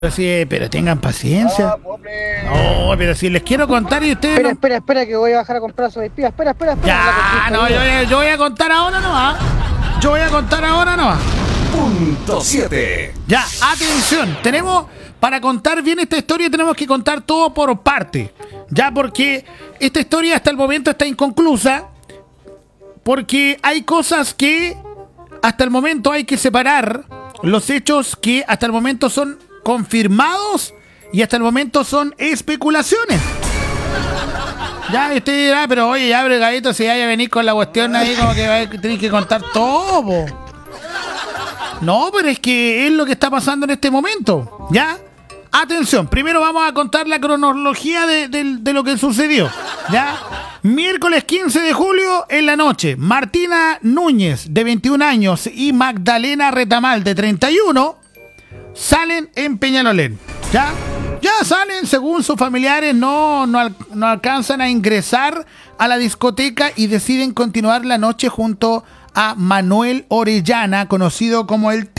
Sí, pero tengan paciencia. No, pero si les quiero contar y ustedes Espera, que voy a bajar a comprar sopaipilla. Espera. Ya, no, yo voy a contar ahora nomás. Punto 7. Ya, atención, tenemos, para contar bien esta historia tenemos que contar todo por parte. Ya, porque esta historia hasta el momento está inconclusa. Porque hay cosas que hasta el momento hay que separar. Los hechos que hasta el momento son confirmados y hasta el momento son especulaciones. Ya, usted dirá, pero oye, ya, bregadito, si vaya a venir con la cuestión ahí como que tenéis que contar todo, po. No, pero es que es lo que está pasando en este momento. ¿Ya? Atención, primero vamos a contar la cronología de lo que sucedió. ¿Ya? Miércoles 15 de julio en la noche, Martina Núñez, de 21 años, y Magdalena Retamal, de 31, salen en Peñalolén. ¿Ya? Ya salen, según sus familiares, no alcanzan a ingresar a la discoteca y deciden continuar la noche junto a Manuel Orellana, conocido como el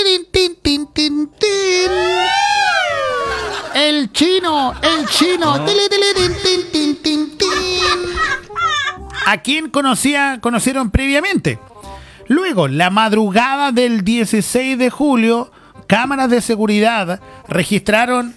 el chino, a quien conocieron previamente. Luego, la madrugada del 16 de julio, cámaras de seguridad registran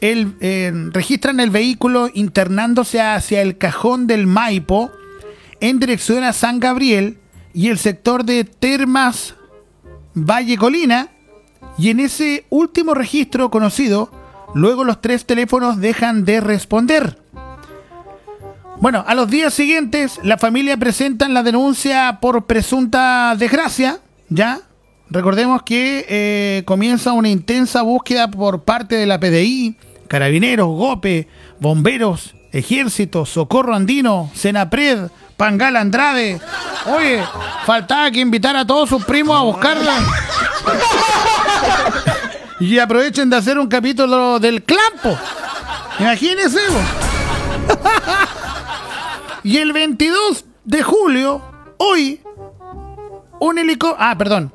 el vehículo internándose hacia el cajón del Maipo en dirección a San Gabriel y el sector de Termas Valle Colina, y en ese último registro conocido, luego los 3 teléfonos dejan de responder. Bueno, a los días siguientes, la familia presentan la denuncia por presunta desgracia, ¿ya? Recordemos que comienza una intensa búsqueda por parte de la PDI, Carabineros, GOPE, Bomberos, Ejército, Socorro Andino, Senapred, Pangal Andrade. Oye, faltaba que invitar a todos sus primos a buscarla. Y aprovechen de hacer un capítulo del Clampo. Imagínense. Y el 22 de julio, hoy, un helicóptero...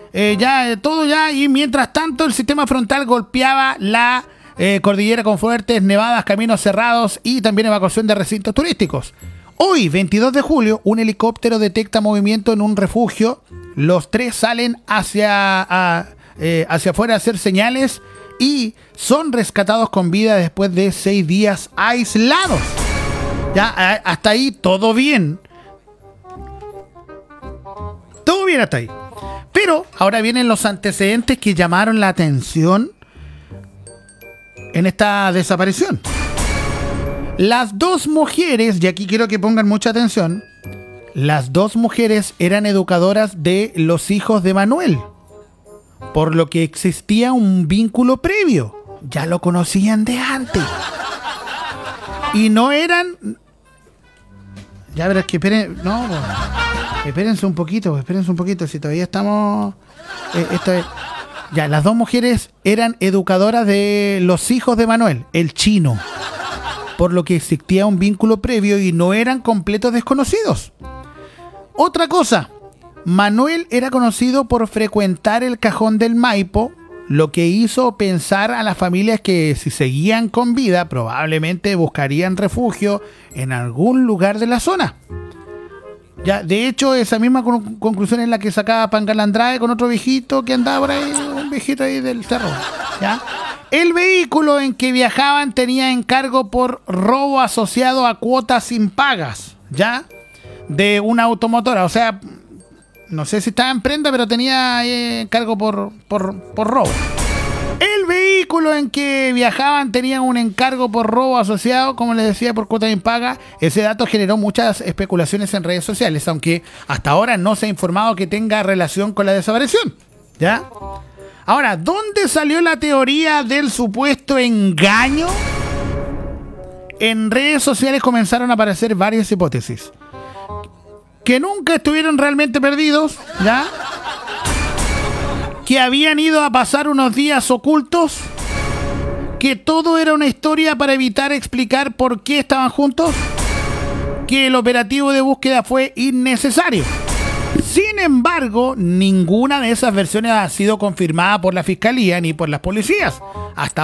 y mientras tanto el sistema frontal golpeaba la cordillera con fuertes nevadas, caminos cerrados y también evacuación de recintos turísticos. Hoy, 22 de julio, un helicóptero detecta movimiento en un refugio. Los 3 salen hacia afuera a hacer señales y son rescatados con vida después de 6 días aislados. Ya, hasta ahí todo bien. Todo bien hasta ahí. Pero ahora vienen los antecedentes que llamaron la atención en esta desaparición. Las 2 mujeres, y aquí quiero que pongan mucha atención, las 2 mujeres eran educadoras de los hijos de Manuel, por lo que existía un vínculo previo. Ya lo conocían de antes. Y no eran... Ya verás que esperen... No, espérense un poquito, si todavía estamos... Ya, las 2 mujeres eran educadoras de los hijos de Manuel, el chino, por lo que existía un vínculo previo y no eran completos desconocidos. Otra cosa, Manuel era conocido por frecuentar el cajón del Maipo, lo que hizo pensar a las familias que si seguían con vida probablemente buscarían refugio en algún lugar de la zona. Ya, de hecho, esa misma conclusión es la que sacaba Pangal Andrade con otro viejito que andaba por ahí, un viejito ahí del cerro. ¿Ya? El vehículo en que viajaban tenía encargo por robo asociado a cuotas impagas, ¿ya? De una automotora, o sea, no sé si estaba en prenda, pero tenía encargo por robo. El vehículo en que viajaban tenía un encargo por robo asociado, como les decía, por cuota impaga. Ese dato generó muchas especulaciones en redes sociales, aunque hasta ahora no se ha informado que tenga relación con la desaparición. ¿Ya? Ahora, ¿dónde salió la teoría del supuesto engaño? En redes sociales comenzaron a aparecer varias hipótesis. Que nunca estuvieron realmente perdidos, ¿ya? Que habían ido a pasar unos días ocultos, que todo era una historia para evitar explicar por qué estaban juntos, que el operativo de búsqueda fue innecesario. Sin embargo, ninguna de esas versiones ha sido confirmada por la fiscalía ni por las policías. Hasta